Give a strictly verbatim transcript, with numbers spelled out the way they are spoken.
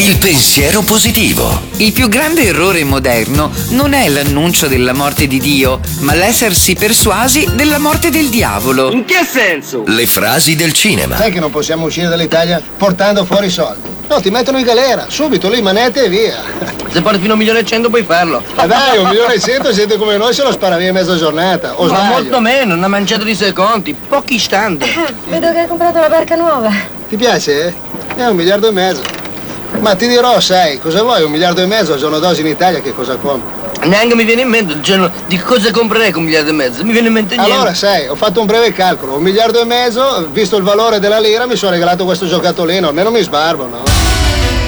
Il pensiero positivo. Il più grande errore moderno non è l'annuncio della morte di Dio, ma l'essersi persuasi della morte del diavolo. In che senso? Le frasi del cinema. Sai che non possiamo uscire dall'Italia portando fuori i soldi? No, ti mettono in galera, subito, lì manette e via. Se porti fino a un milione e cento puoi farlo. Ma dai, un milione e cento, gente come noi se lo spara via in mezza giornata. O Ma sbaglio? molto meno, una manciata di secondi, pochi stand. Vedo che hai comprato la barca nuova. Ti piace? È un miliardo e mezzo. Ma ti dirò, sai, cosa vuoi? Un miliardo e mezzo al giorno d'oggi in Italia, che cosa compri? Neanche mi viene in mente il giorno di cosa comprerei con un miliardo e mezzo. Mi viene in mente niente. Allora, sai, ho fatto un breve calcolo. Un miliardo e mezzo, visto il valore della lira, mi sono regalato questo giocattolino. Almeno mi sbarbo, no?